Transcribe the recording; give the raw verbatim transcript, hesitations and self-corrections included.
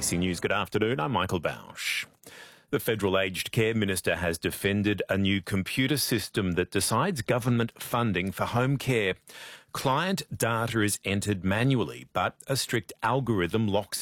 C News, good afternoon. I'm Michael Bausch. The Federal Aged Care Minister has defended a new computer system that decides government funding for home care. Client data is entered manually, but a strict algorithm locks